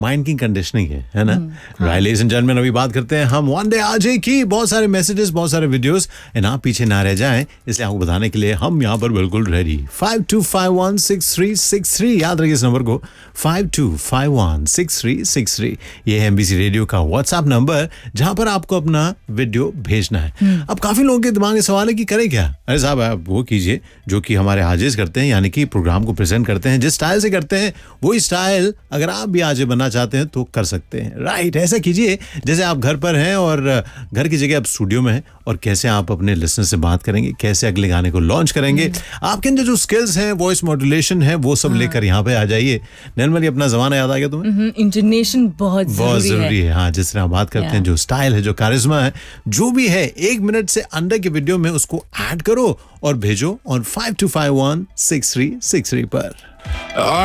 Mind की conditioning है ना? राइट लेडीज एंड जेंटलमैन, अभी बात करते हैं हम वन डे आजे की। बहुत सारे मैसेजेस, बहुत सारे वीडियोस, एंड आप पीछे ना रह जाएं, इसलिए आपको बताने के लिए हम यहाँ पर बिल्कुल रेडी। 52516363, याद रखिए इस नंबर को, 52516363। ये है एमबीसी रेडियो का व्हाट्सएप नंबर, जहां पर आपको अपना वीडियो भेजना है। अब काफी लोगों के दिमाग में सवाल है कि करें क्या? अरे साहब, आप वो कीजिए जो कि हमारे हाजिज करते हैं, यानी कि प्रोग्राम को प्रेजेंट करते हैं, जिस स्टाइल से करते हैं वही स्टाइल अगर आप भी आज बनना चाहते हैं तो कर सकते हैं। राइट, ऐसा कीजिए जैसे आप घर पर हैं और घर की जगह आप स्टूडियो में हैं, और कैसे आप अपने लिसनर से बात करेंगे, कैसे अगले गाने को लॉन्च करेंगे, आपके अंदर जो स्किल्स हैं, वॉइस मॉड्यूलेशन है, वो सब लेकर यहाँ पे आ जाइए। नैनमल, अपना जमाना याद आ गया तुम्हें? इंटोनेशन बहुत जरूरी है। हाँ, जिस तरह बात करते हैं, जो स्टाइल है, जो कारिश्मा है, जो भी है, 1 मिनट से अंडर के वीडियो में उसको ऐड करो और भेजो ऑन 52516363 पर।